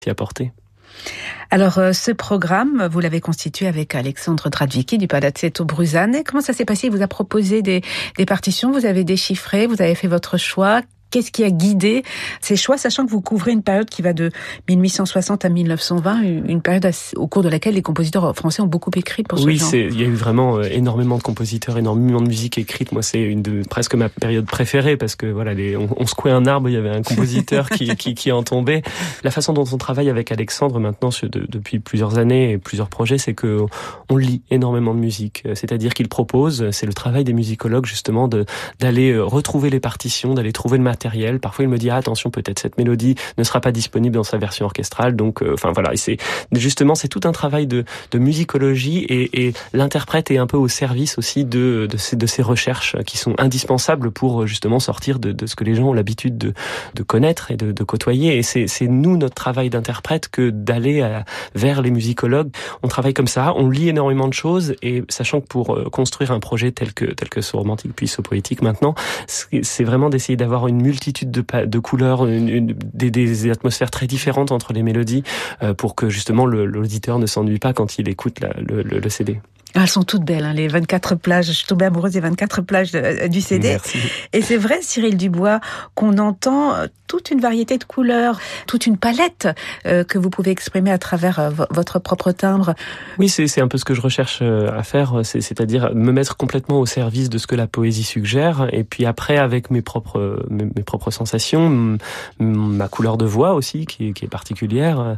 apporter. Alors, ce programme, vous l'avez constitué avec Alexandre Dradvicki du Palazzetto Bruzane. Comment ça s'est passé? Il vous a proposé des partitions, vous avez déchiffré, vous avez fait votre choix. Qu'est-ce qui a guidé ces choix, sachant que vous couvrez une période qui va de 1860 à 1920, une période au cours de laquelle les compositeurs français ont beaucoup écrit pour ce genre. Oui, il y a eu vraiment énormément de compositeurs, énormément de musique écrite. Moi, c'est presque ma période préférée parce que voilà, on secouait un arbre, il y avait un compositeur qui en tombait. La façon dont on travaille avec Alexandre maintenant depuis plusieurs années et plusieurs projets, c'est que on lit énormément de musique. C'est-à-dire qu'il propose, c'est le travail des musicologues justement d'aller retrouver les partitions, d'aller trouver le matériel. Parfois, il me dit attention, peut-être cette mélodie ne sera pas disponible dans sa version orchestrale. Donc, voilà, c'est tout un travail de musicologie et l'interprète est un peu au service aussi de ces recherches qui sont indispensables pour justement sortir de ce que les gens ont l'habitude de connaître et de côtoyer. Et c'est nous, notre travail d'interprète, que d'aller vers les musicologues. On travaille comme ça, on lit énormément de choses et sachant que pour construire un projet tel que So Romantique puis So Poétique maintenant, c'est vraiment d'essayer d'avoir une multitude de couleurs, des atmosphères très différentes entre les mélodies pour que justement l'auditeur ne s'ennuie pas quand il écoute le CD. Elles sont toutes belles, hein, les 24 plages. Je suis tombée amoureuse des 24 plages du CD. Merci. Et c'est vrai, Cyril Dubois, qu'on entend toute une variété de couleurs, toute une palette que vous pouvez exprimer à travers votre propre timbre. Oui, c'est un peu ce que je recherche à faire, c'est-à-dire me mettre complètement au service de ce que la poésie suggère, et puis après, avec mes propres sensations, ma couleur de voix aussi, qui est particulière,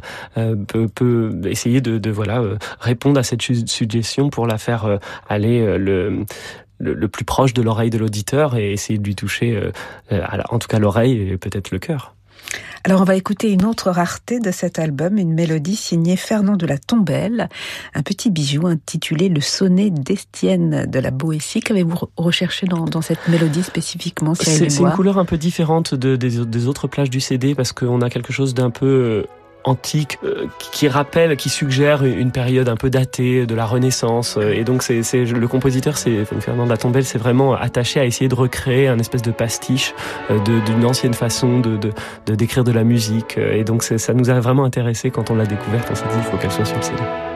peut essayer de répondre à cette suggestion pour la faire aller le plus proche de l'oreille de l'auditeur et essayer de lui toucher, en tout cas l'oreille et peut-être le cœur. Alors on va écouter une autre rareté de cet album, une mélodie signée Fernand de la Tombelle, un petit bijou intitulé Le sonnet d'Estienne de la Boétie. Qu'avez-vous recherché dans cette mélodie spécifiquement, Cyril Dubois? C'est une couleur un peu différente des autres plages du CD parce qu'on a quelque chose d'un peu antique, qui suggère une période un peu datée de la Renaissance, et donc le compositeur, c'est Fernand de la Tombelle, c'est vraiment attaché à essayer de recréer un espèce de pastiche d'une ancienne façon de d'écrire de la musique, et donc ça nous a vraiment intéressé quand on l'a découverte. On s'est dit il faut qu'elle soit sur le CD.